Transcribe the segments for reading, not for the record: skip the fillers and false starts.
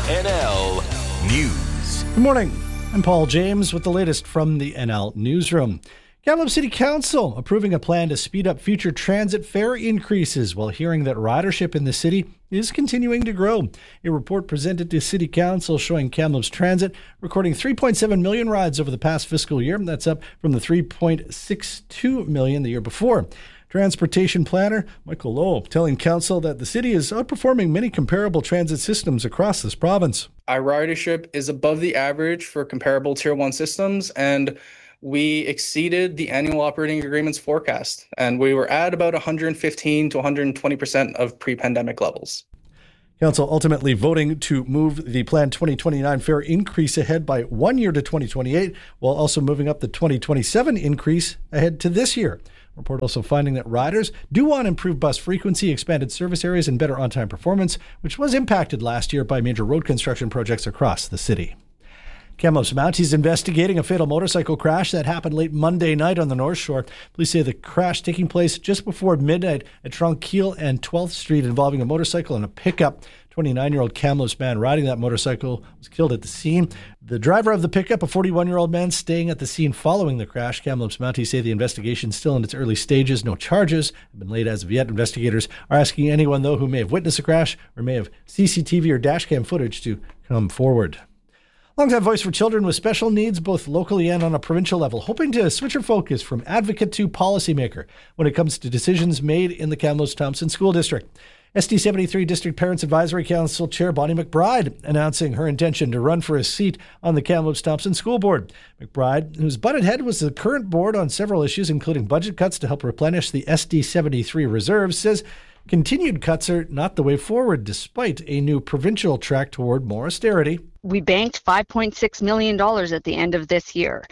NL News. Good morning. I'm Paul James with the latest from the NL Newsroom. Kamloops City Council approving a plan to speed up future transit fare increases while hearing that ridership in the city is continuing to grow. A report presented to City Council showing Kamloops Transit recording 3.7 million rides over the past fiscal year. That's up from the 3.62 million the year before. Transportation planner Michael Lowe telling Council that the city is outperforming many comparable transit systems across this province. Our ridership is above the average for comparable Tier 1 systems, and we exceeded the annual operating agreement's forecast, and we were at about 115 to 120% of pre-pandemic levels. Council ultimately voting to move the planned 2029 fare increase ahead by 1 year to 2028, while also moving up the 2027 increase ahead to this year. Report also finding that riders do want improved bus frequency, expanded service areas, and better on-time performance, which was impacted last year by major road construction projects across the city. Kamloops Mounties investigating a fatal motorcycle crash that happened late Monday night on the North Shore. Police say the crash taking place just before midnight at Tranquille and 12th Street involving a motorcycle and a pickup. 29-year-old Kamloops man riding that motorcycle was killed at the scene. The driver of the pickup, a 41-year-old man staying at the scene following the crash. Kamloops Mounties say the investigation is still in its early stages. No charges have been laid as of yet. Investigators are asking anyone, though, who may have witnessed the crash or may have CCTV or dashcam footage to come forward. Longtime voice for children with special needs, both locally and on a provincial level, hoping to switch her focus from advocate to policymaker when it comes to decisions made in the Kamloops Thompson School District. SD 73 District Parents Advisory Council Chair Bonnie McBride announcing her intention to run for a seat on the Kamloops Thompson School Board. McBride, who's butted head with the current board on several issues, including budget cuts to help replenish the SD 73 reserves, says continued cuts are not the way forward, despite a new provincial track toward more austerity. We banked $5.6 million at the end of this year.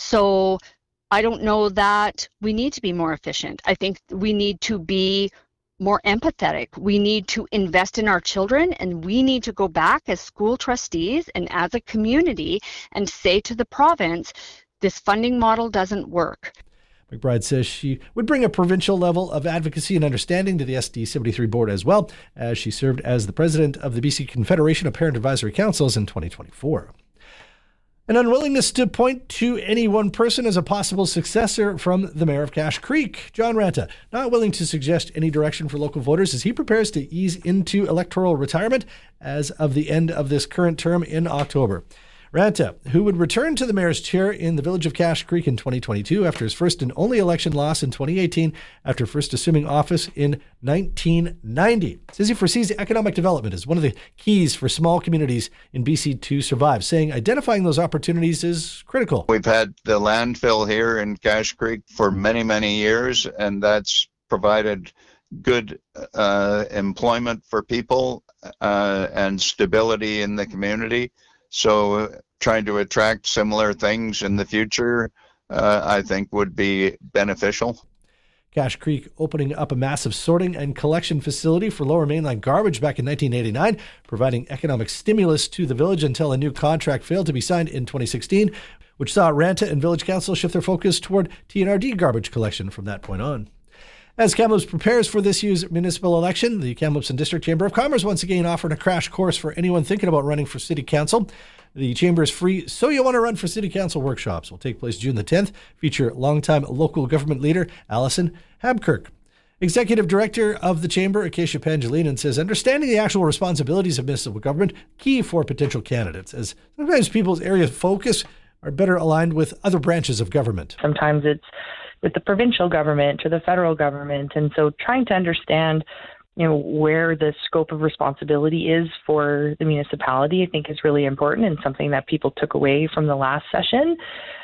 So I don't know that we need to be more efficient. I think we need to be more empathetic. We need to invest in our children, and we need to go back as school trustees and as a community and say to the province, this funding model doesn't work. McBride says she would bring a provincial level of advocacy and understanding to the SD 73 board as well, as she served as the president of the BC Confederation of Parent Advisory Councils in 2024. An unwillingness to point to any one person as a possible successor from the mayor of Cache Creek, John Ranta, not willing to suggest any direction for local voters as he prepares to ease into electoral retirement as of the end of this current term in October. Ranta, who would return to the mayor's chair in the village of Cache Creek in 2022 after his first and only election loss in 2018 after first assuming office in 1990, says he foresees economic development as one of the keys for small communities in BC to survive, saying identifying those opportunities is critical. We've had the landfill here in Cache Creek for many, many years, and that's provided good employment for people and stability in the community. So trying to attract similar things in the future, I think would be beneficial. Cache Creek opening up a massive sorting and collection facility for Lower Mainland garbage back in 1989, providing economic stimulus to the village until a new contract failed to be signed in 2016, which saw Ranta and Village Council shift their focus toward TNRD garbage collection from that point on. As Kamloops prepares for this year's municipal election, the Kamloops and District Chamber of Commerce once again offered a crash course for anyone thinking about running for City Council. The Chamber's free So You Want to Run for City Council workshops will take place June the 10th, feature longtime local government leader Alison Habkirk. Executive Director of the Chamber, Acacia Pangilinan, says understanding the actual responsibilities of municipal government key for potential candidates, as sometimes people's areas of focus are better aligned with other branches of government. Sometimes it's with the provincial government or the federal government. And so trying to understand, where the scope of responsibility is for the municipality, I think is really important and something that people took away from the last session.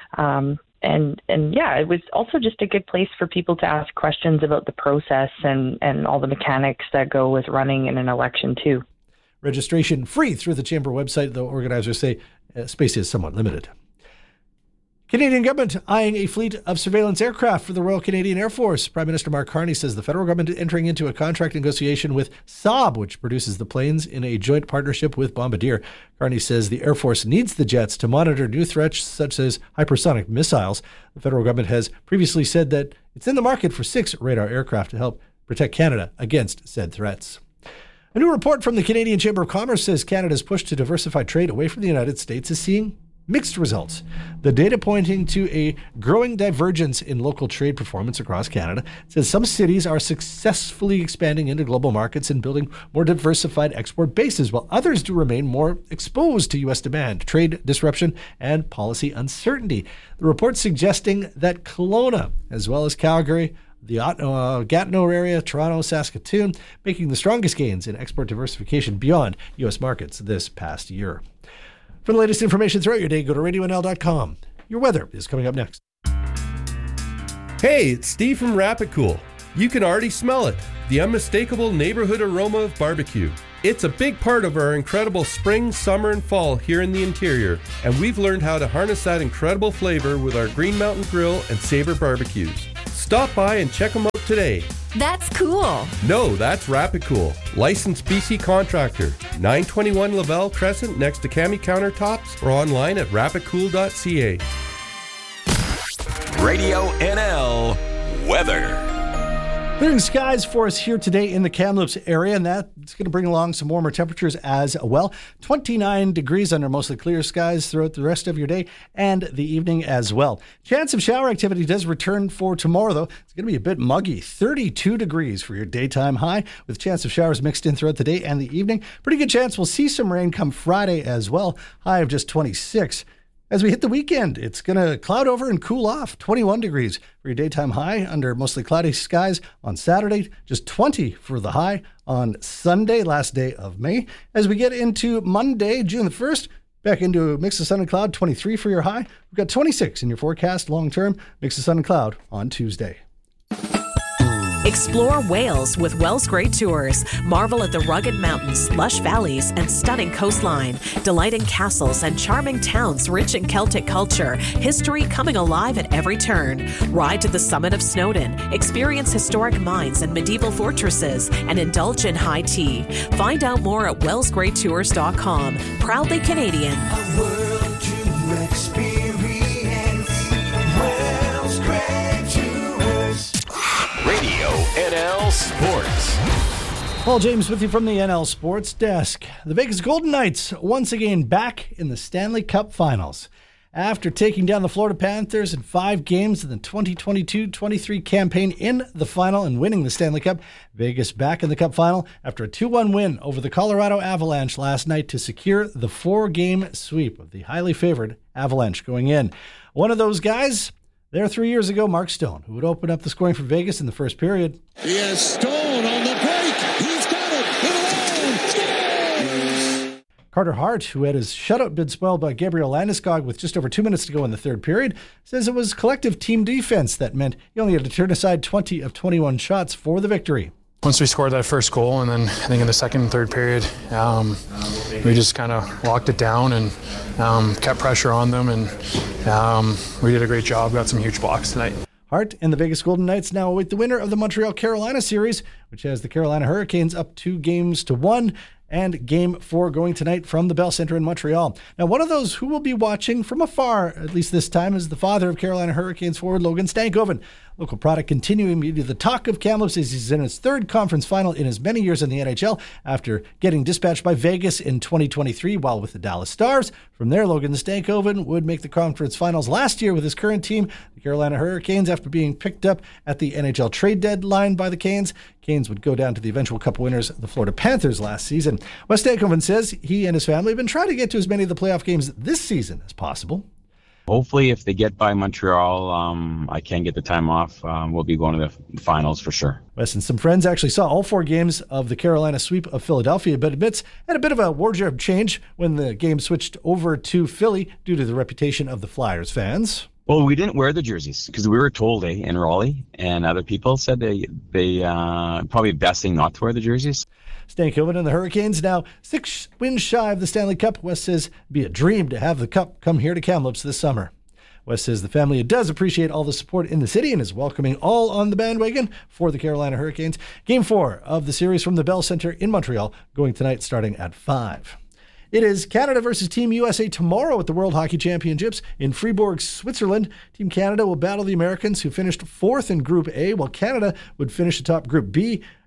It was also just a good place for people to ask questions about the process and all the mechanics that go with running in an election too. Registration free through the Chamber website, though organizers say space is somewhat limited. Canadian government eyeing a fleet of surveillance aircraft for the Royal Canadian Air Force. Prime Minister Mark Carney says the federal government is entering into a contract negotiation with Saab, which produces the planes, in a joint partnership with Bombardier. Carney says the Air Force needs the jets to monitor new threats such as hypersonic missiles. The federal government has previously said that it's in the market for 6 radar aircraft to help protect Canada against said threats. A new report from the Canadian Chamber of Commerce says Canada's push to diversify trade away from the United States is seeing mixed results. The data pointing to a growing divergence in local trade performance across Canada says some cities are successfully expanding into global markets and building more diversified export bases, while others do remain more exposed to U.S. demand, trade disruption, and policy uncertainty. The report suggesting that Kelowna, as well as Calgary, the Gatineau area, Toronto, Saskatoon, making the strongest gains in export diversification beyond U.S. markets this past year. For the latest information throughout your day, go to RadioNL.com. Your weather is coming up next. Hey, it's Steve from Rapid Cool. You can already smell it, the unmistakable neighborhood aroma of barbecue. It's a big part of our incredible spring, summer, and fall here in the interior, and we've learned how to harness that incredible flavor with our Green Mountain Grill and Savor barbecues. Stop by and check them out today. That's cool. No, that's Rapid Cool. Licensed BC contractor. 921 Lavelle Crescent next to Cami Countertops or online at rapidcool.ca. Radio NL weather. Clearing skies for us here today in the Kamloops area, and that's going to bring along some warmer temperatures as well. 29 degrees under mostly clear skies throughout the rest of your day and the evening as well. Chance of shower activity does return for tomorrow, though. It's going to be a bit muggy. 32 degrees for your daytime high, with chance of showers mixed in throughout the day and the evening. Pretty good chance we'll see some rain come Friday as well. High of just 26. As we hit the weekend, it's going to cloud over and cool off. 21 degrees for your daytime high under mostly cloudy skies on Saturday. Just 20 for the high on Sunday, last day of May. As we get into Monday, June the 1st, back into a mix of sun and cloud, 23 for your high. We've got 26 in your forecast long-term, mix of sun and cloud on Tuesday. Explore Wales with Wells Great Tours. Marvel at the rugged mountains, lush valleys, and stunning coastline. Delight in castles and charming towns rich in Celtic culture. History coming alive at every turn. Ride to the summit of Snowdon. Experience historic mines and medieval fortresses. And indulge in high tea. Find out more at wellsgreattours.com. Proudly Canadian. A world to experience. Wells Great Tours. Radio NL Sports. Paul James with you from the NL Sports Desk. The Vegas Golden Knights once again back in the Stanley Cup Finals. After taking down the Florida Panthers in 5 games in the 2022-23 campaign in the final and winning the Stanley Cup, Vegas back in the Cup Final after a 2-1 win over the Colorado Avalanche last night to secure the 4-game sweep of the highly favored Avalanche going in. One of those guys there 3 years ago, Mark Stone, who would open up the scoring for Vegas in the first period. Yes, Stone on the break. He's got it. Scores! Carter Hart, who had his shutout bid spoiled by Gabriel Landeskog with just over 2 minutes to go in the third period, says it was collective team defense that meant he only had to turn aside 20 of 21 shots for the victory. Once we scored that first goal, and then I think in the second and third period, we just kind of locked it down and kept pressure on them, and we did a great job, got some huge blocks tonight. Hart and the Vegas Golden Knights now await the winner of the Montreal-Carolina series, which has the Carolina Hurricanes up 2-1, and Game 4 going tonight from the Bell Center in Montreal. Now, one of those who will be watching from afar, at least this time, is the father of Carolina Hurricanes forward Logan Stankoven. Local product continuing to be the talk of Kamloops as he's in his 3rd conference final in as many years in the NHL after getting dispatched by Vegas in 2023 while with the Dallas Stars. From there, Logan Stankoven would make the conference finals last year with his current team, the Carolina Hurricanes, after being picked up at the NHL trade deadline by the Canes. Canes would go down to the eventual Cup winners, the Florida Panthers, last season. Wes Stankoven says he and his family have been trying to get to as many of the playoff games this season as possible. Hopefully, if they get by Montreal, I can get the time off. We'll be going to the finals for sure. Wes and some friends actually saw all 4 games of the Carolina sweep of Philadelphia, but admits had a bit of a wardrobe change when the game switched over to Philly due to the reputation of the Flyers fans. Well, we didn't wear the jerseys because we were told in Raleigh, and other people said they probably best thing not to wear the jerseys. Stankoven and the Hurricanes now 6 wins shy of the Stanley Cup. Wes says it'd be a dream to have the Cup come here to Kamloops this summer. Wes says the family does appreciate all the support in the city and is welcoming all on the bandwagon for the Carolina Hurricanes. Game 4 of the series from the Bell Center in Montreal going tonight starting at 5. It is Canada versus Team USA tomorrow at the World Hockey Championships in Fribourg, Switzerland. Team Canada will battle the Americans, who finished 4th in Group A, while Canada would finish atop Group B.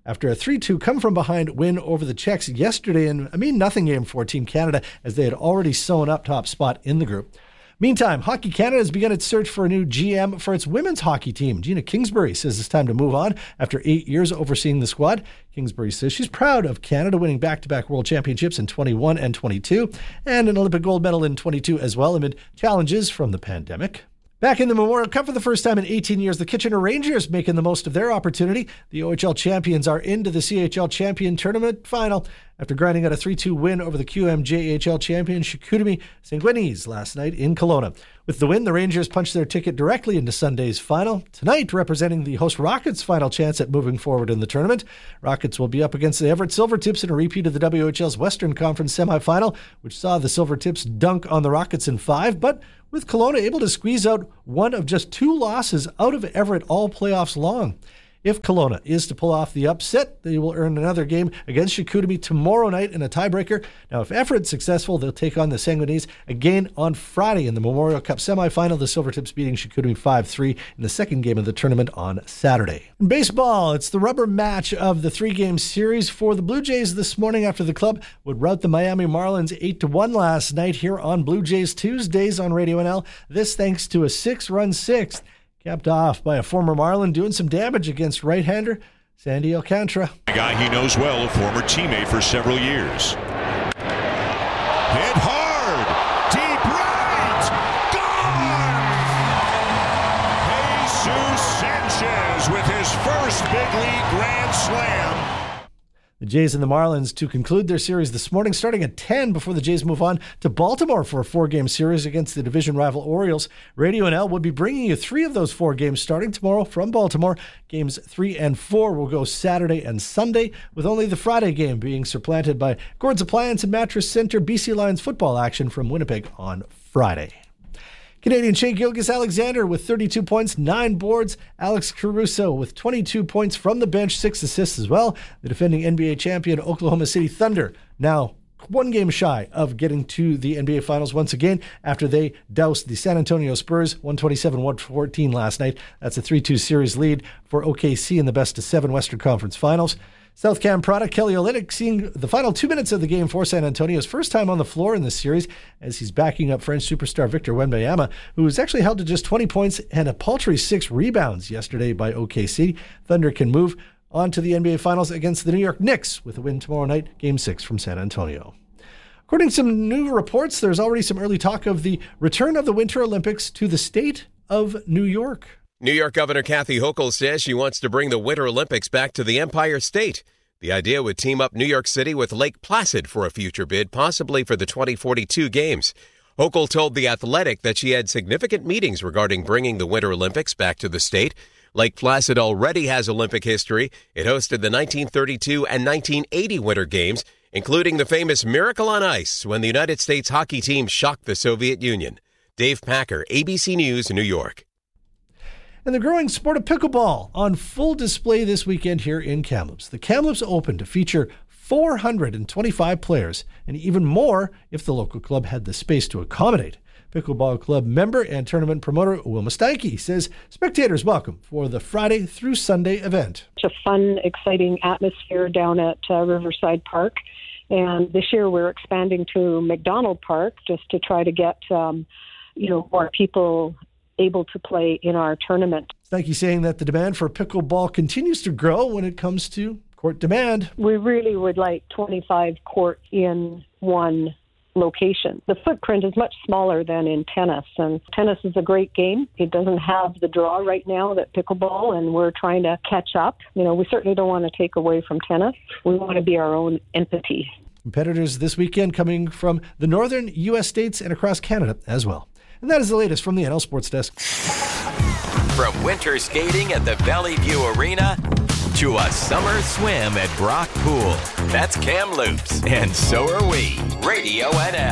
after a 3-2 come-from-behind win over the Czechs yesterday in a mean-nothing game for Team Canada, as they had already sewn up top spot in the group. Meantime, Hockey Canada has begun its search for a new GM for its women's hockey team. Gina Kingsbury says it's time to move on after 8 years overseeing the squad. Kingsbury says she's proud of Canada winning back-to-back world championships in 21 and 22, and an Olympic gold medal in 22 as well, amid challenges from the pandemic. Back in the Memorial Cup for the first time in 18 years, the Kitchener Rangers making the most of their opportunity. The OHL champions are into the CHL champion tournament final after grinding out a 3-2 win over the QMJHL champion Chicoutimi Sanguinese last night in Kelowna. With the win, the Rangers punched their ticket directly into Sunday's final. Tonight, representing the host Rockets' final chance at moving forward in the tournament. Rockets will be up against the Everett Silvertips in a repeat of the WHL's Western Conference semifinal, which saw the Silvertips dunk on the Rockets in 5, but with Kelowna able to squeeze out one of just 2 losses out of Everett all playoffs long. If Kelowna is to pull off the upset, they will earn another game against Chicoutimi tomorrow night in a tiebreaker. Now, if Everett's successful, they'll take on the Sanguinese again on Friday in the Memorial Cup semifinal, the Silvertips beating Chicoutimi 5-3 in the second game of the tournament on Saturday. In baseball, it's the rubber match of the 3-game series for the Blue Jays this morning after the club would rout the Miami Marlins 8-1 last night here on Blue Jays Tuesdays on Radio NL. This thanks to a 6-run sixth, capped off by a former Marlin doing some damage against right-hander Sandy Alcantara. A guy he knows well, a former teammate for several years. Hit hard, deep right, gone! Jesus Sanchez with his first big league grand slam. The Jays and the Marlins to conclude their series this morning, starting at 10 before the Jays move on to Baltimore for a 4-game series against the division rival Orioles. Radio NL will be bringing you 3 of those 4 games starting tomorrow from Baltimore. Games 3 and 4 will go Saturday and Sunday, with only the Friday game being supplanted by Gord's Appliance and Mattress Center BC Lions football action from Winnipeg on Friday. Canadian Shea Gilgeous-Alexander with 32 points, 9 boards. Alex Caruso with 22 points from the bench, 6 assists as well. The defending NBA champion Oklahoma City Thunder now 1 game shy of getting to the NBA Finals once again after they doused the San Antonio Spurs 127-114 last night. That's a 3-2 series lead for OKC in the best-of-7 Western Conference Finals. South Cam product Kelly Olynyk seeing the final 2 minutes of the game for San Antonio's first time on the floor in this series as he's backing up French superstar Victor Wembanyama, who was actually held to just 20 points and a paltry 6 rebounds yesterday by OKC. Thunder can move on to the NBA Finals against the New York Knicks with a win tomorrow night, Game 6 from San Antonio. According to some new reports, there's already some early talk of the return of the Winter Olympics to the state of New York. New York Governor Kathy Hochul says she wants to bring the Winter Olympics back to the Empire State. The idea would team up New York City with Lake Placid for a future bid, possibly for the 2042 Games. Hochul told The Athletic that she had significant meetings regarding bringing the Winter Olympics back to the state. Lake Placid already has Olympic history. It hosted the 1932 and 1980 Winter Games, including the famous Miracle on Ice when the United States hockey team shocked the Soviet Union. Dave Packer, ABC News, New York. And the growing sport of pickleball on full display this weekend here in Kamloops. The Kamloops Open to feature 425 players, and even more if the local club had the space to accommodate. Pickleball Club member and tournament promoter Wilma Steinke says spectators welcome for the Friday through Sunday event. It's a fun, exciting atmosphere down at Riverside Park. And this year we're expanding to McDonald Park just to try to get, more people able to play in our tournament. Steinke saying that the demand for pickleball continues to grow when it comes to court demand. We really would like 25 courts in one location. The footprint is much smaller than in tennis, and tennis is a great game. It doesn't have the draw right now that pickleball, and we're trying to catch up. We certainly don't want to take away from tennis. We want to be our own entity. Competitors this weekend coming from the northern U.S. states and across Canada as well. And that is the latest from the NL Sports Desk. From winter skating at the Valley View Arena to a summer swim at Brock Pool. That's Kamloops, and so are we. Radio NL.